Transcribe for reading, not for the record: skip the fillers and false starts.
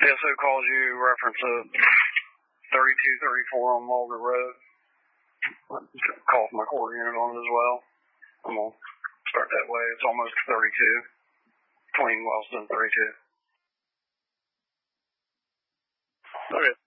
PSO calls you reference a 3234 on Mulder Road. Call from my quarter unit on it as well. I'm going to start that way. It's almost 32. Between Wellston and 32. Okay.